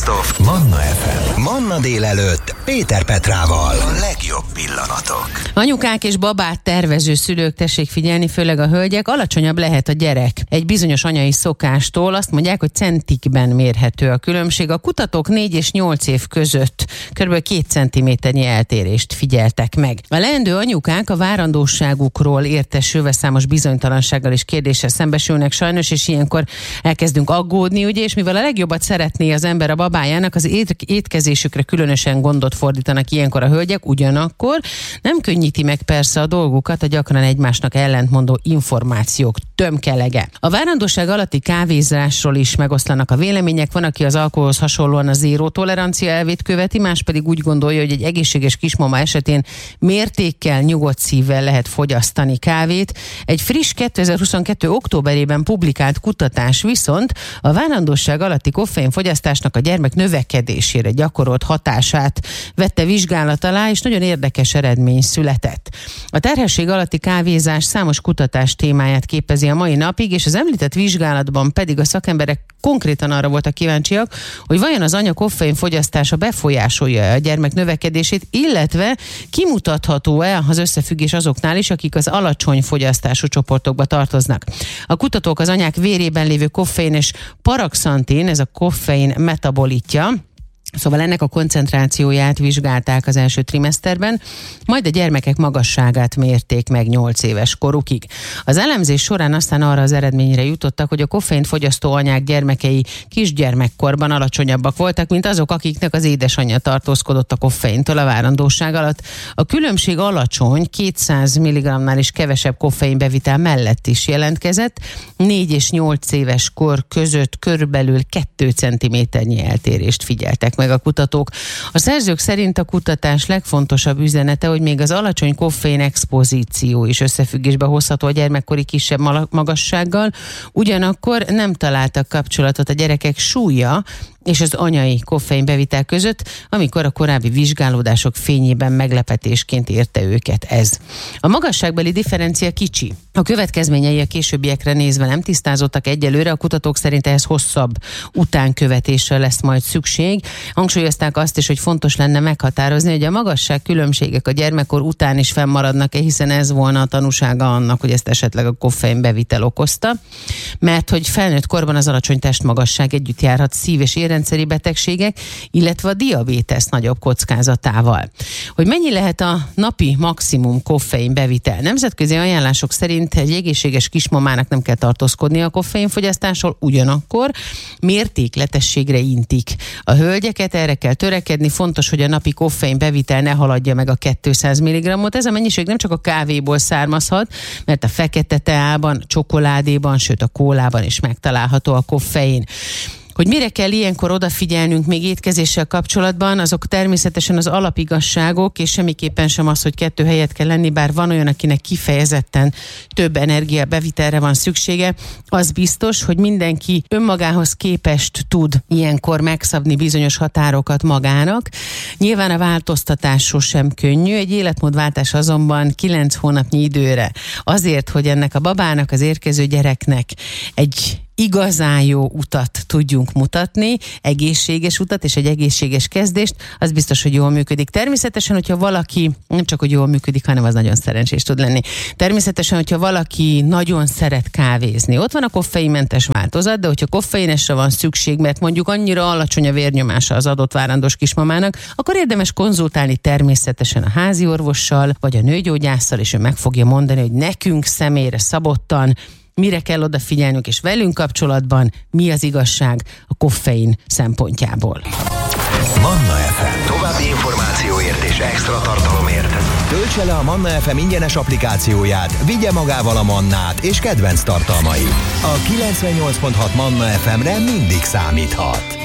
Best of Manna FM. Manna délelőtt Péter Petrával. A legjobb pillanatok. Anyukák és babát tervező szülők, tessék figyelni, főleg a hölgyek, alacsonyabb lehet a gyerek. Egy bizonyos anyai szokástól azt mondják, hogy centikben mérhető a különbség. A kutatók 4 és 8 év között kb. 2 centiméternyi eltérést figyeltek meg. A leendő anyukák a várandóságukról értesülve számos bizonytalansággal és kérdéssel szembesülnek sajnos, és ilyenkor elkezdünk aggódni, ugye, és mivel a legjobbat szeretné az ember a babájának, az étkezésükre különösen gondot fordítanak ilyenkor a hölgyek, ugyanakkor nem könnyíti meg persze a dolgukat a gyakran egymásnak ellentmondó információk tömkelege. A várandóság alatti kávézásról is megoszlanak a vélemények, van, aki az alkoholhoz hasonlóan a zéró tolerancia elvét követi, más pedig úgy gondolja, hogy egy egészséges kismama esetén mértékkel, nyugodt szívvel lehet fogyasztani kávét. Egy friss 2022. októberében publikált kutatás viszont a várandóság alatti koffeinfogyasztásnak a gyermek növekedésére gyakorolt hatását vette vizsgálat alá, és nagyon érdekes eredmény született. A terhesség alatti kávézás számos kutatás témáját képezi a mai napig, és az említett vizsgálatban pedig a szakemberek konkrétan arra voltak kíváncsiak, hogy vajon az anya koffein fogyasztása befolyásolja a gyermek növekedését, illetve kimutatható-e az összefüggés azoknál is, akik az alacsony fogyasztású csoportokba tartoznak. A kutatók az anyák vérében lévő koffein és paraxantin, ez a koffein metabolitja, szóval ennek a koncentrációját vizsgálták az első trimeszterben, majd a gyermekek magasságát mérték meg 8 éves korukig. Az elemzés során aztán arra az eredményre jutottak, hogy a koffeint fogyasztó anyák gyermekei kisgyermekkorban alacsonyabbak voltak, mint azok, akiknek az édesanyja tartózkodott a koffeintől a várandóság alatt. A különbség alacsony, 200 mg-nál is kevesebb koffein bevitel mellett is jelentkezett, 4 és 8 éves kor között körülbelül 2 cm-nyi eltérést figyeltek meg a kutatók. A szerzők szerint a kutatás legfontosabb üzenete, hogy még az alacsony koffein expozíció is összefüggésbe hozható a gyermekkori kisebb magassággal, ugyanakkor nem találtak kapcsolatot a gyerekek súlya és az anyai koffein bevitel között, amikor a korábbi vizsgálódások fényében meglepetésként érte őket ez. A magasságbeli differencia kicsi. A következményei a későbbiekre nézve nem tisztázottak egyelőre, a kutatók szerint ehhez hosszabb utánkövetésre lesz majd szükség. Hangsúlyozták azt is, hogy fontos lenne meghatározni, hogy a magasság különbségek a gyermekkor után is fennmaradnak-e, hiszen ez volna a tanúsága annak, hogy ezt esetleg a koffein bevitel okozta, mert hogy felnőtt korban az alacsony testmagasság együtt járhat szív- és érrendszeri betegségek, illetve a diabétesz nagyobb kockázatával. Hogy mennyi lehet a napi maximum koffein bevitel? Nemzetközi ajánlások szerint egy egészséges kismamának nem kell tartózkodnia a koffeinfogyasztásról, ugyanakkor mértékletességre intik a hölgyeket, erre kell törekedni, fontos, hogy a napi koffein bevitel ne haladja meg a 200 mg-ot. Ez a mennyiség nem csak a kávéból származhat, mert a fekete teában, csokoládéban, sőt a kólában is megtalálható a koffein. Hogy mire kell ilyenkor odafigyelnünk még étkezéssel kapcsolatban, azok természetesen az alapigazságok, és semmiképpen sem az, hogy 2 helyet kell lenni, bár van olyan, akinek kifejezetten több energiabevitelre van szüksége. Az biztos, hogy mindenki önmagához képest tud ilyenkor megszabni bizonyos határokat magának. Nyilván a változtatás sosem könnyű, egy életmódváltás azonban 9 hónapnyi időre. Azért, hogy ennek a babának, az érkező gyereknek egy igazán jó utat tudjunk mutatni, egészséges utat és egy egészséges kezdést, az biztos, hogy jól működik. Természetesen, hogyha valaki, nem csak, hogy jól működik, hanem az nagyon szerencsés tud lenni. Természetesen, hogyha valaki nagyon szeret kávézni, ott van a koffeinmentes változat, de hogyha koffeinesre van szükség, mert mondjuk annyira alacsony a vérnyomása az adott várandós kismamának, akkor érdemes konzultálni természetesen a házi orvossal, vagy a nőgyógyásszal, és ő meg fogja mondani, hogy nekünk személyre szabottan mire kell odafigyelnünk, és velünk kapcsolatban mi az igazság a koffein szempontjából. Manna FM. További információért és extra tartalomért töltse le a Manna FM ingyenes applikációját, vigye magával a mannát és kedvenc tartalmait. A 98.6 Manna FM-re mindig számíthat.